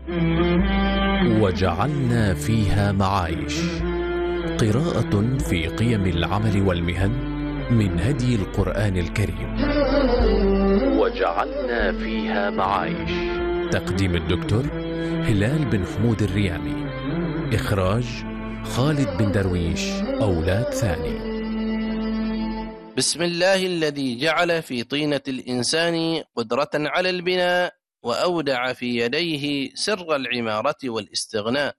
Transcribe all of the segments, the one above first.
وجعلنا فيها معايش. قراءة في قيم العمل والمهن من هدي القرآن الكريم. وجعلنا فيها معايش. تقديم الدكتور هلال بن حمود الريامي. إخراج خالد بن درويش أولاد ثاني. بسم الله الذي جعل في طينة الإنسان قدرة على البناء وأودع في يديه سر العمارة والاستغناء.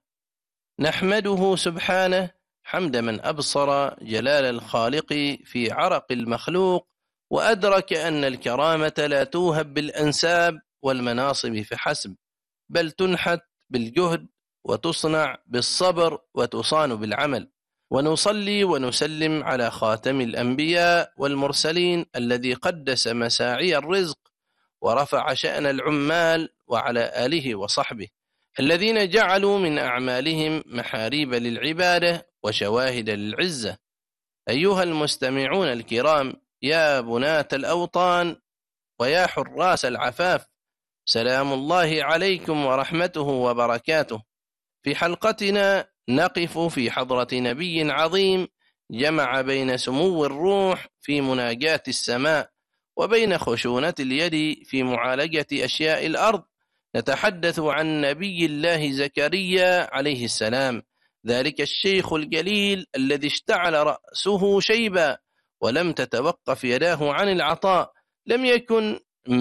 نحمده سبحانه حمد من أبصر جلال الخالق في عرق المخلوق، وأدرك أن الكرامة لا توهب بالأنساب والمناصب فحسب، بل تنحت بالجهد وتصنع بالصبر وتصان بالعمل. ونصلي ونسلم على خاتم الأنبياء والمرسلين الذي قدس مساعي الرزق ورفع شأن العمال، وعلى آله وصحبه الذين جعلوا من أعمالهم محاريب للعبادة وشواهد للعزة. أيها المستمعون الكرام، يا بناة الأوطان ويا حراس العفاف، سلام الله عليكم ورحمته وبركاته. في حلقتنا نقف في حضرة نبي عظيم جمع بين سمو الروح في مناجاة السماء وبين خشونة اليد في معالجة أشياء الأرض. نتحدث عن نبي الله زكريا عليه السلام، ذلك الشيخ الجليل الذي اشتعل رأسه شيبا ولم تتوقف يداه عن العطاء. لم يكن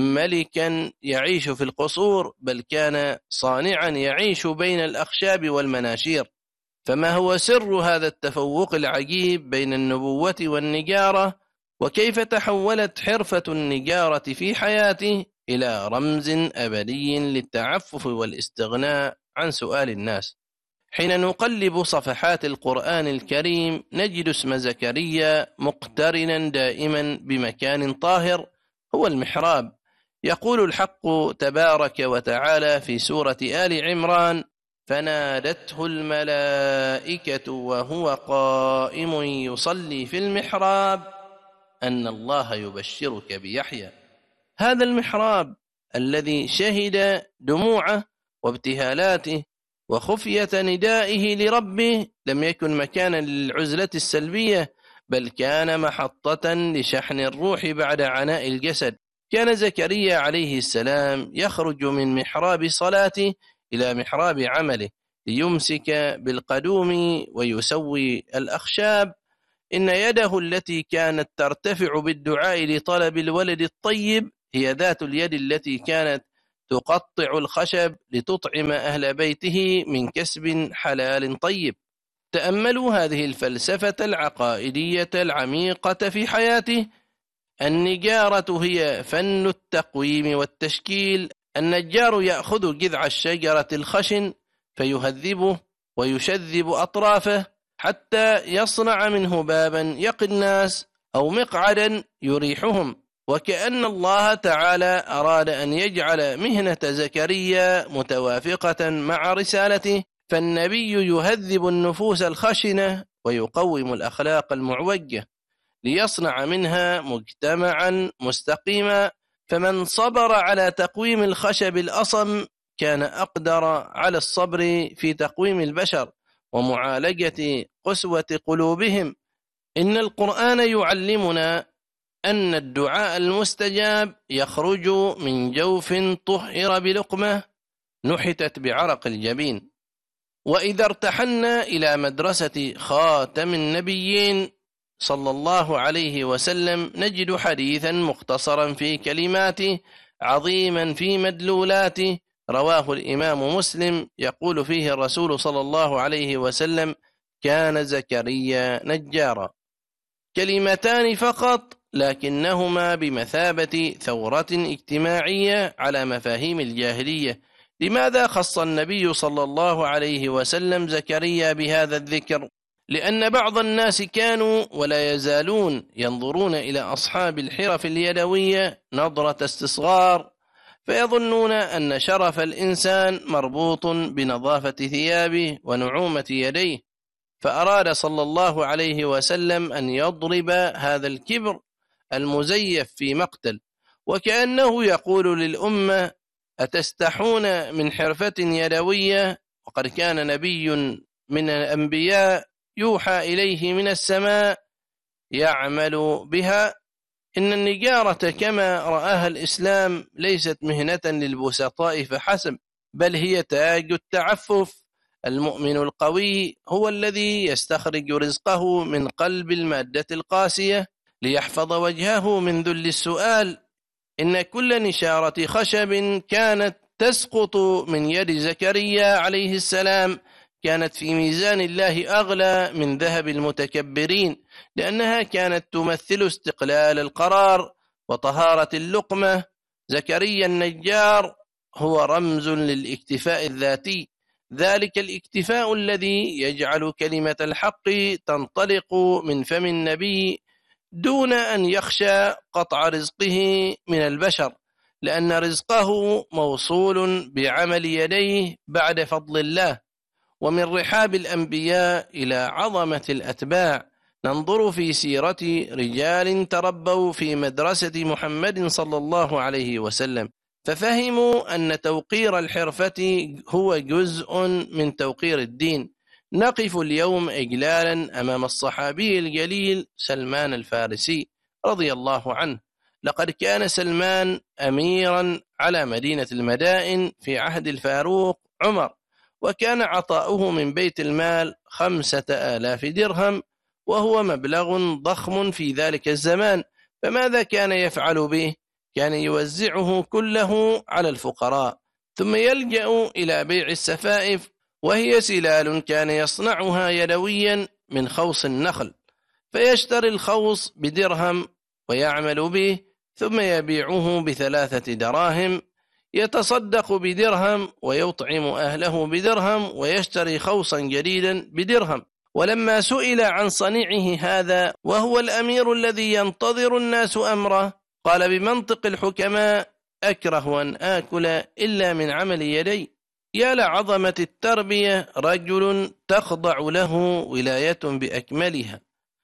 ملكا يعيش في القصور، بل كان صانعا يعيش بين الأخشاب والمناشير. فما هو سر هذا التفوق العجيب بين النبوة والنجارة؟ وكيف تحولت حرفة النجارة في حياته إلى رمز أبدي للتعفف والاستغناء عن سؤال الناس؟ حين نقلب صفحات القرآن الكريم نجد اسم زكريا مقترنا دائما بمكان طاهر هو المحراب. يقول الحق تبارك وتعالى في سورة آل عمران: فنادته الملائكة وهو قائم يصلي في المحراب أن الله يبشرك بيحيى. هذا المحراب الذي شهد دموعه وابتهالاته وخفية ندائه لربه لم يكن مكانا للعزلة السلبية، بل كان محطة لشحن الروح بعد عناء الجسد. كان زكريا عليه السلام يخرج من محراب صلاته إلى محراب عمله ليمسك بالقدوم ويسوي الأخشاب. إن يده التي كانت ترتفع بالدعاء لطلب الولد الطيب هي ذات اليد التي كانت تقطع الخشب لتطعم أهل بيته من كسب حلال طيب. تأملوا هذه الفلسفة العقائدية العميقة في حياته. النجارة هي فن التقويم والتشكيل. النجار يأخذ جذع الشجرة الخشن فيهذبه ويشذب أطرافه حتى يصنع منه بابا يقي الناس أو مقعدا يريحهم. وكأن الله تعالى أراد أن يجعل مهنة زكريا متوافقة مع رسالته، فالنبي يهذب النفوس الخشنة ويقوم الأخلاق المعوجة ليصنع منها مجتمعا مستقيما. فمن صبر على تقويم الخشب الأصم كان أقدر على الصبر في تقويم البشر ومعالجة قسوة قلوبهم. إن القرآن يعلمنا أن الدعاء المستجاب يخرج من جوف طهر بلقمة نحتت بعرق الجبين. وإذا ارتحلنا إلى مدرسة خاتم النبيين صلى الله عليه وسلم نجد حديثا مختصرا في كلماته عظيما في مدلولاته، رواه الإمام مسلم، يقول فيه الرسول صلى الله عليه وسلم: كان زكريا نجارا. كلمتان فقط، لكنهما بمثابة ثورة اجتماعية على مفاهيم الجاهلية. لماذا خص النبي صلى الله عليه وسلم زكريا بهذا الذكر؟ لأن بعض الناس كانوا ولا يزالون ينظرون إلى أصحاب الحرف اليدوية نظرة استصغار، فيظنون أن شرف الإنسان مربوط بنظافة ثيابه ونعومة يديه، فأراد صلى الله عليه وسلم أن يضرب هذا الكبر المزيف في مقتل، وكأنه يقول للأمة: أتستحون من حرفة يدوية وقد كان نبي من الأنبياء يوحى إليه من السماء يعمل بها؟ إن النجارة كما رآها الإسلام ليست مهنة للبسطاء فحسب، بل هي تاج التعفف. المؤمن القوي هو الذي يستخرج رزقه من قلب المادة القاسية ليحفظ وجهه من ذل السؤال. إن كل نشارة خشب كانت تسقط من يد زكريا عليه السلام كانت في ميزان الله أغلى من ذهب المتكبرين، لأنها كانت تمثل استقلال القرار وطهارة اللقمة. زكريا النجار هو رمز للاكتفاء الذاتي، ذلك الاكتفاء الذي يجعل كلمة الحق تنطلق من فم النبي دون أن يخشى قطع رزقه من البشر، لأن رزقه موصول بعمل يديه بعد فضل الله. ومن رحاب الأنبياء إلى عظمة الأتباع ننظر في سيرة رجال تربوا في مدرسة محمد صلى الله عليه وسلم، ففهموا أن توقير الحرفة هو جزء من توقير الدين. نقف اليوم إجلالا أمام الصحابي الجليل سلمان الفارسي رضي الله عنه. لقد كان سلمان أميرا على مدينة المدائن في عهد الفاروق عمر، وكان عطاؤه من بيت المال 5000 درهم، وهو مبلغ ضخم في ذلك الزمان. فماذا كان يفعل به؟ كان يوزعه كله على الفقراء، ثم يلجأ إلى بيع السفائف، وهي سلال كان يصنعها يدويا من خوص النخل، فيشتري الخوص بدرهم ويعمل به، ثم يبيعه ب3 دراهم، يتصدق بدرهم ويطعم أهله بدرهم، ويشتري خوصا جديدا بدرهم. ولما سئل عن صنيعه هذا وهو الأمير الذي ينتظر الناس أمره، قال بمنطق الحكماء: أكره أن آكل إلا من عمل يدي. يا لعظمة التربية، رجل تخضع له ولاية بأكملها،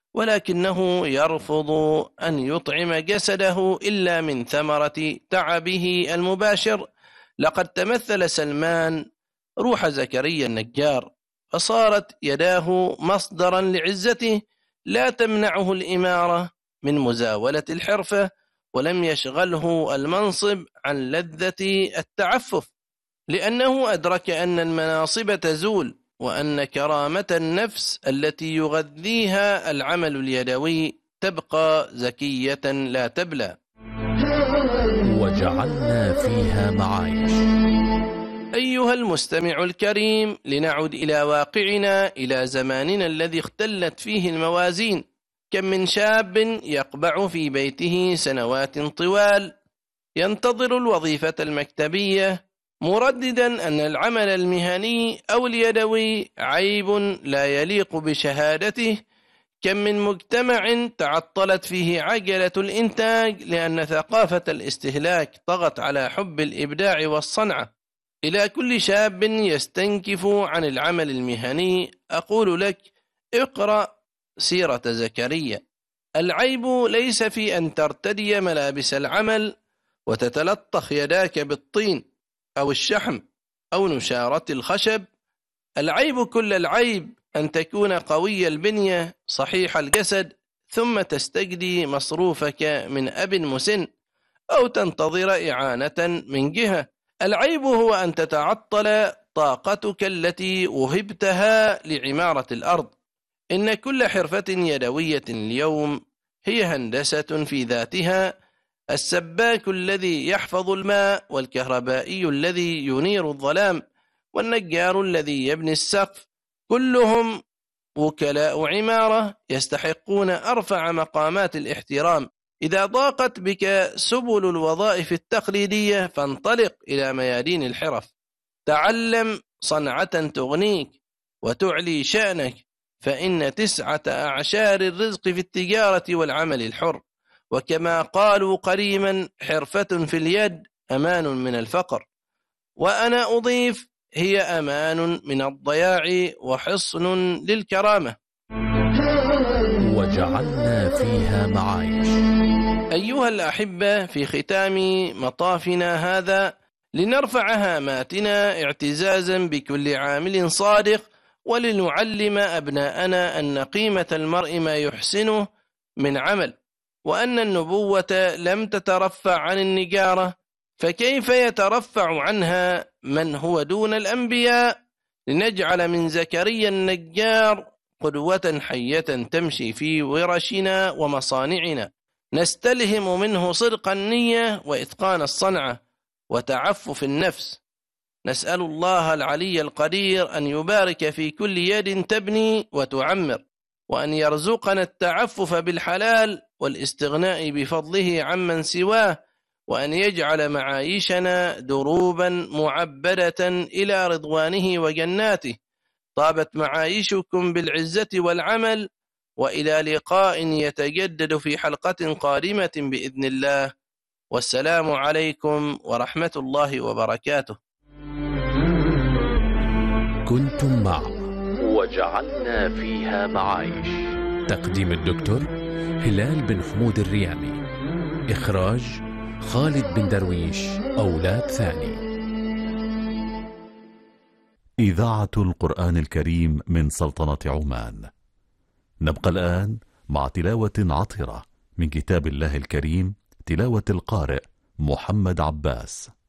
ولكنه يرفض أن يطعم جسده إلا من ثمرة تعبه المباشر. لقد تمثل سلمان روح زكريا النجار، فصارت يداه مصدرا لعزته، لا تمنعه الإمارة من مزاولة الحرفة، ولم يشغله المنصب عن لذة التعفف، لأنه أدرك أن المناصب تزول، وأن كرامة النفس التي يغذيها العمل اليدوي تبقى زكية لا تبلى. وجعلنا فيها معايش. أيها المستمع الكريم، لنعد إلى واقعنا، إلى زماننا الذي اختلت فيه الموازين. كم من شاب يقبع في بيته سنوات طوال ينتظر الوظيفة المكتبية، مرددا أن العمل المهني أو اليدوي عيب لا يليق بشهادته. كم من مجتمع تعطلت فيه عجلة الإنتاج لأن ثقافة الاستهلاك طغت على حب الإبداع والصنعة. إلى كل شاب يستنكف عن العمل المهني أقول لك: اقرأ سيرة زكريا. العيب ليس في أن ترتدي ملابس العمل وتتلطخ يداك بالطين أو الشحم أو نشارة الخشب. العيب كل العيب أن تكون قوي البنية صحيح الجسد، ثم تستجدي مصروفك من أب مسن أو تنتظر إعانة من جهة. العيب هو أن تتعطل طاقتك التي وهبتها لعمارة الأرض. إن كل حرفة يدوية اليوم هي هندسة في ذاتها. السباك الذي يحفظ الماء، والكهربائي الذي ينير الظلام، والنجار الذي يبني السقف، كلهم وكلاء عمارة يستحقون أرفع مقامات الاحترام. إذا ضاقت بك سبل الوظائف التقليدية فانطلق إلى ميادين الحرف، تعلم صنعة تغنيك وتعلي شأنك، فإن 9 أعشار الرزق في التجارة والعمل الحر. وكما قالوا قريما: حرفة في اليد أمان من الفقر. وأنا أضيف: هي أمان من الضياع وحصن للكرامة. وجعلنا فيها معايش. أيها الأحبة، في ختام مطافنا هذا لنرفع هاماتنا اعتزازا بكل عامل صادق، ولنعلم أبناءنا أن قيمة المرء ما يحسنه من عمل، وأن النبوة لم تترفع عن النجارة، فكيف يترفع عنها من هو دون الأنبياء؟ لنجعل من زكريا النجار قدوة حية تمشي في ورشنا ومصانعنا، نستلهم منه صدق النية وإتقان الصنعة وتعفف النفس. نسأل الله العلي القدير أن يبارك في كل يد تبني وتعمر، وأن يرزقنا التعفف بالحلال والاستغناء بفضله عمن سواه، وأن يجعل معايشنا دروبا معبدة إلى رضوانه وجناته. طابت معايشكم بالعزة والعمل، وإلى لقاء يتجدد في حلقة قادمة بإذن الله، والسلام عليكم ورحمة الله وبركاته. كنتم مع وجعلنا فيها معايش، تقديم الدكتور هلال بن حمود الريامي، إخراج خالد بن درويش أولاد ثاني. إذاعة القرآن الكريم من سلطنة عمان. نبقى الآن مع تلاوة عطرة من كتاب الله الكريم، تلاوة القارئ محمد عباس.